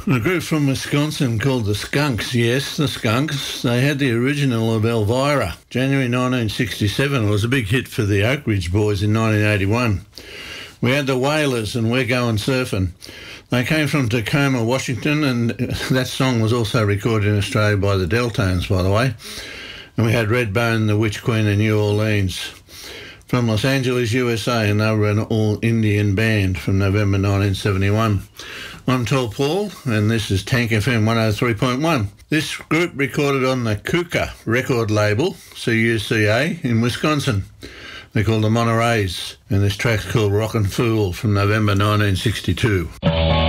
A group from Wisconsin called the Skunks, yes, the Skunks. They had the original of Elvira. January 1967 was a big hit for the Oak Ridge Boys in 1981. We had the Wailers and We're Going Surfing. They came from Tacoma, Washington, and that song was also recorded in Australia by the Deltones, by the way. And we had Redbone, the Witch Queen in New Orleans. From Los Angeles, USA, and they were an all-Indian band from November 1971. I'm Tall Paul, and this is Tank FM 103.1. This group recorded on the Kuka record label, CUCA, in Wisconsin. They're called the Monterey's, and this track's called Rockin' Fool from November 1962.